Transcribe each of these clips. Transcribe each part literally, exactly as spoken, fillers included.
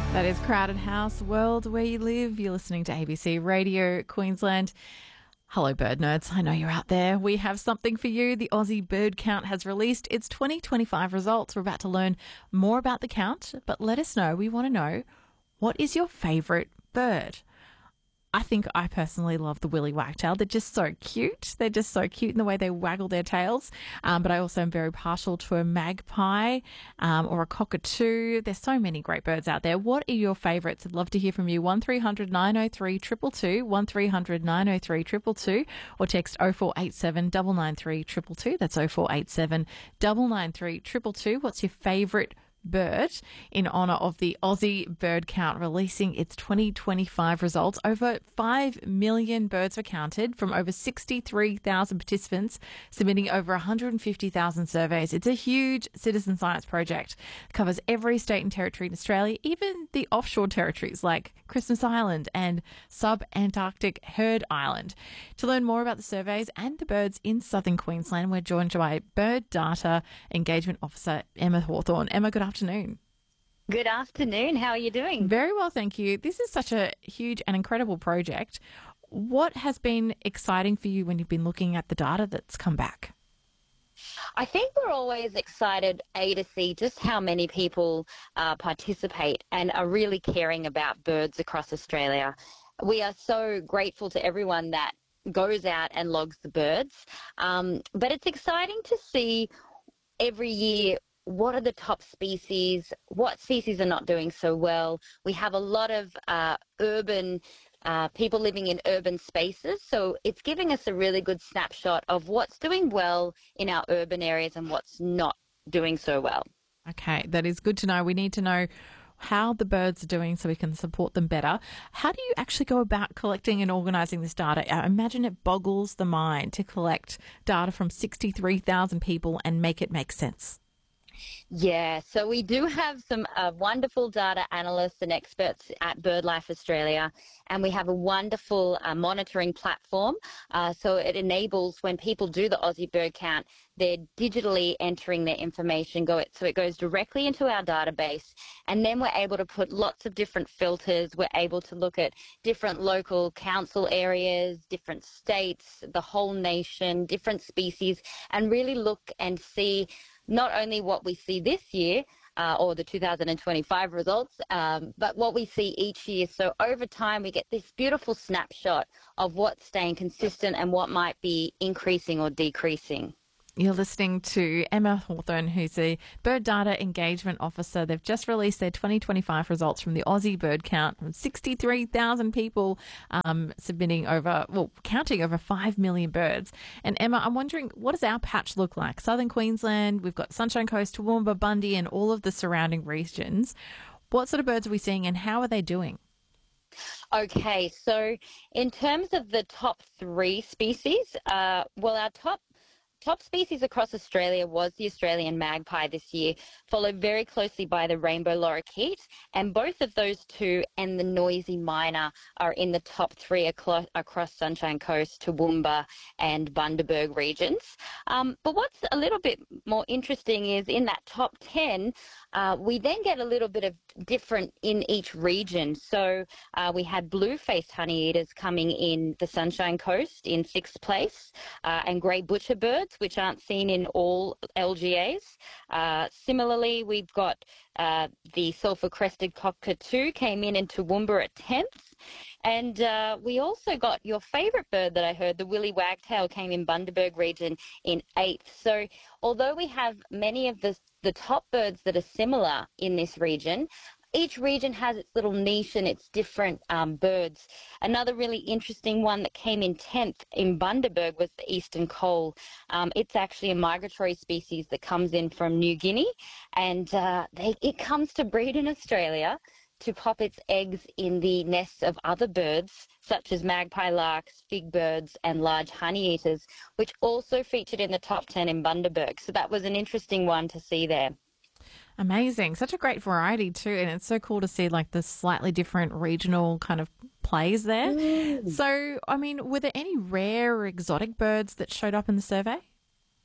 That is Crowded House, World Where You Live. You're listening to A B C Radio Queensland. Hello, bird nerds. I know you're out there. We have something for you. The Aussie Bird Count has released its twenty twenty-five results. We're about to learn more about the count, but let us know. We want to know, what is your favourite bird? I think I personally love the willy wagtail. They're just so cute. They're just so cute in the way they waggle their tails. Um, but I also am very partial to a magpie um, or a cockatoo. There's so many great birds out there. What are your favourites? I'd love to hear from you. one three hundred nine oh three two two two, one three hundred nine oh three two two two, or text oh four eight seven nine nine three two two two. That's oh four eight seven nine nine three two two two. What's your favourite bird in honour of the Aussie Bird Count releasing its twenty twenty-five results? Over five million birds were counted from over sixty-three thousand participants, submitting over one hundred fifty thousand surveys. It's a huge citizen science project. It covers every state and territory in Australia, even the offshore territories like Christmas Island and sub-Antarctic Heard Island. To learn more about the surveys and the birds in southern Queensland, we're joined by Bird Data Engagement Officer Emma Hawthorne. Emma, good afternoon. Good afternoon. How are you doing? Very well, thank you. This is such a huge and incredible project. What has been exciting for you when you've been looking at the data that's come back? I think we're always excited, A, to see just how many people uh, participate and are really caring about birds across Australia. We are so grateful to everyone that goes out and logs the birds. Um, but it's exciting to see every year what are the top species, what species are not doing so well. We have a lot of uh, urban uh, people living in urban spaces, so it's giving us a really good snapshot of what's doing well in our urban areas and what's not doing so well. Okay, that is good to know. We need to know how the birds are doing so we can support them better. How do you actually go about collecting and organising this data? I imagine it boggles the mind to collect data from sixty-three thousand people and make it make sense. Yeah, so we do have some uh, wonderful data analysts and experts at BirdLife Australia, and we have a wonderful uh, monitoring platform. Uh, so it enables when people do the Aussie Bird Count, they're digitally entering their information, go it, so it goes directly into our database, and then we're able to put lots of different filters. We're able to look at different local council areas, different states, the whole nation, different species, and really look and see not only what we see this year, uh, or the two thousand twenty-five results, um, but what we see each year. So over time, we get this beautiful snapshot of what's staying consistent and what might be increasing or decreasing. You're listening to Emma Hawthorne, who's the Bird Data Engagement Officer. They've just released their twenty twenty-five results from the Aussie Bird Count, from sixty-three thousand people um, submitting over, well, counting over five million birds. And Emma, I'm wondering, what does our patch look like? Southern Queensland, we've got Sunshine Coast, Toowoomba, Bundy, and all of the surrounding regions. What sort of birds are we seeing and how are they doing? Okay, so in terms of the top three species, uh, well, our top Top species across Australia was the Australian magpie this year, followed very closely by the rainbow lorikeet, and both of those two and the noisy myna are in the top three across, across Sunshine Coast, Toowoomba and Bundaberg regions. Um, but what's a little bit more interesting is in that top ten, uh, we then get a little bit of different in each region. So uh, we had blue-faced honeyeaters coming in the Sunshine Coast in sixth place, uh, and grey butcherbirds, which aren't seen in all L G As. Uh, similarly, we've got uh, the sulphur-crested cockatoo came in in Toowoomba at tenth. And uh, we also got your favourite bird that I heard, the willy wagtail, came in Bundaberg region in eighth. So although we have many of the, the top birds that are similar in this region, each region has its little niche and its different um, birds. Another really interesting one that came in tenth in Bundaberg was the eastern cole. Um, it's actually a migratory species that comes in from New Guinea, and uh, they, it comes to breed in Australia to pop its eggs in the nests of other birds, such as magpie larks, fig birds, and large honeyeaters, which also featured in the top ten in Bundaberg. So that was an interesting one to see there. Amazing. Such a great variety too. And it's so cool to see like the slightly different regional kind of plays there. Mm. So, I mean, were there any rare or exotic birds that showed up in the survey?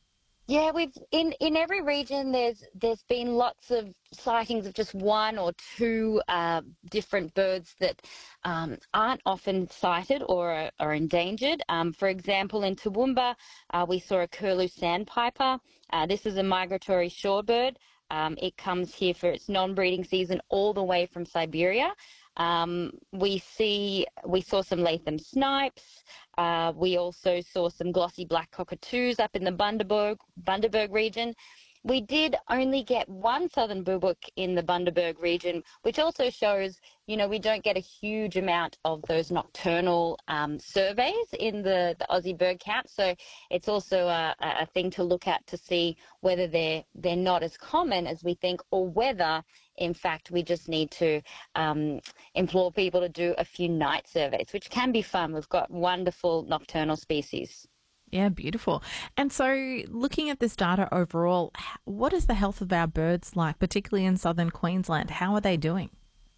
Yeah, we've in in every region. There's there's been lots of sightings of just one or two uh, different birds that um, aren't often sighted or are, are endangered. Um, for example, in Toowoomba, uh, we saw a curlew sandpiper. Uh, this is a migratory shorebird. Um, it comes here for its non-breeding season all the way from Siberia. Um, we see we saw some Latham snipes. Uh, we also saw some glossy black cockatoos up in the Bundaberg, Bundaberg region. We did only get one southern boobook in the Bundaberg region, which also shows, you know, we don't get a huge amount of those nocturnal um, surveys in the, the Aussie bird count. So it's also a, a thing to look at to see whether they're, they're not as common as we think, or whether, in fact, we just need to um, implore people to do a few night surveys, which can be fun. We've got wonderful nocturnal species. Yeah, beautiful. And so looking at this data overall, h- what is the health of our birds like, particularly in southern Queensland? How are they doing?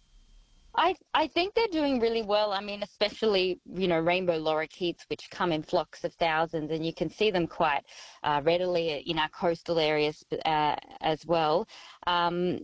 I, I think they're doing really well. I mean, especially, you know, rainbow lorikeets, which come in flocks of thousands, and you can see them quite uh, readily in our coastal areas uh, as well. Um,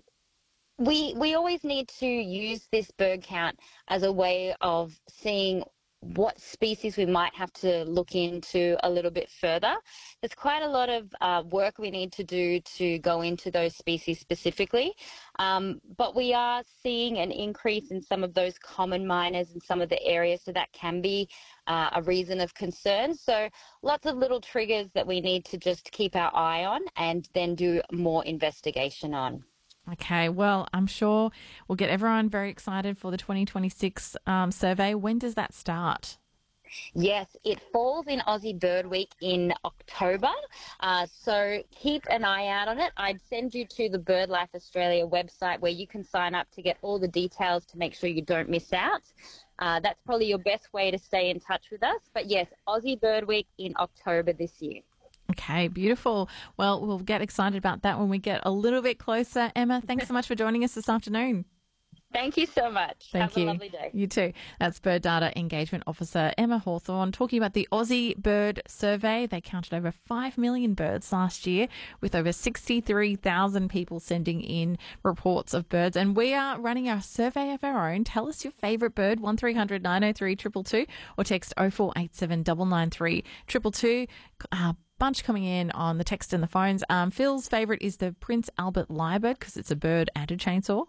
we we always need to use this bird count as a way of seeing what species we might have to look into a little bit further. There's quite a lot of uh, work we need to do to go into those species specifically, um, but we are seeing an increase in some of those common miners in some of the areas, so that can be uh, a reason of concern. So lots of little triggers that we need to just keep our eye on and then do more investigation on. Okay, well, I'm sure we'll get everyone very excited for the twenty twenty-six um, survey. When does that start? Yes, it falls in Aussie Bird Week in October, uh, so keep an eye out on it. I'd send you to the BirdLife Australia website where you can sign up to get all the details to make sure you don't miss out. Uh, that's probably your best way to stay in touch with us. But yes, Aussie Bird Week in October this year. Okay, beautiful. Well, we'll get excited about that when we get a little bit closer. Emma, thanks so much for joining us this afternoon. Thank you so much. Thank Have you. a lovely day. You too. That's Bird Data Engagement Officer Emma Hawthorne talking about the Aussie Bird Survey. They counted over five million birds last year, with over sixty-three thousand people sending in reports of birds. And we are running our survey of our own. Tell us your favourite bird, one three hundred nine oh three two two two, or text oh four eight seven nine nine three two two two. Uh, bunch coming in on the text and the phones. Um, Phil's favourite is the Prince Albert lyrebird because it's a bird and a chainsaw.